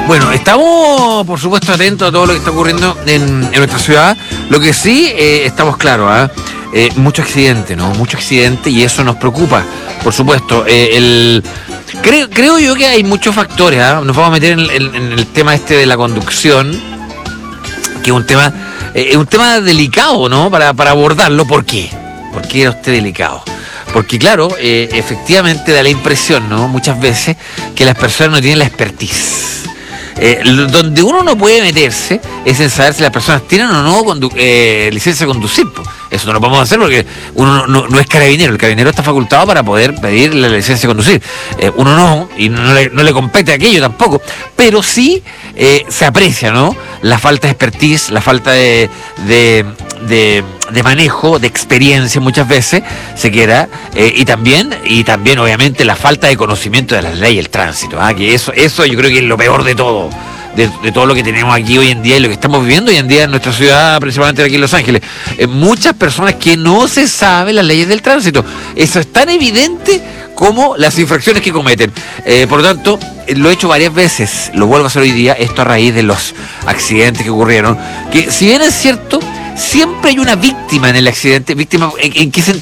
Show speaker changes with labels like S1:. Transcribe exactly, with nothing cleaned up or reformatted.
S1: Bueno, estamos, por supuesto, atentos a todo lo que está ocurriendo en, en nuestra ciudad. Lo que sí, eh, estamos claros, ¿eh? Eh, mucho accidente, ¿no? Mucho accidente y eso nos preocupa, por supuesto. Eh, el, creo, creo yo que hay muchos factores, ¿eh? Nos vamos a meter en, en, en el tema este de la conducción, que es un tema, eh, es un tema delicado, ¿no? Para, para abordarlo. ¿Por qué? ¿Por qué era usted delicado? Porque claro, eh, efectivamente da la impresión, ¿no? Muchas veces que las personas no tienen la expertise. Eh, donde uno no puede meterse es en saber si las personas tienen o no condu- eh, licencia de conducir. Eso no lo podemos hacer porque uno no, no, no es carabinero. El carabinero está facultado para poder pedir la licencia de conducir. Eh, uno no, y no le, no le compete aquello tampoco. Pero sí eh, se aprecia, ¿no? La falta de expertise, la falta de... de De, de manejo, de experiencia muchas veces se queda, eh, y también y también obviamente la falta de conocimiento de las leyes del tránsito, ¿ah? Que eso eso yo creo que es lo peor de todo, de, de todo lo que tenemos aquí hoy en día y lo que estamos viviendo hoy en día en nuestra ciudad, principalmente aquí en Los Ángeles. Eh, muchas personas que no se saben las leyes del tránsito, eso es tan evidente como las infracciones que cometen. Eh, por lo tanto, lo he hecho varias veces, lo vuelvo a hacer hoy día, esto a raíz de los accidentes que ocurrieron, que si bien es cierto, siempre hay una víctima en el accidente. ¿Víctima en, en qué sentido?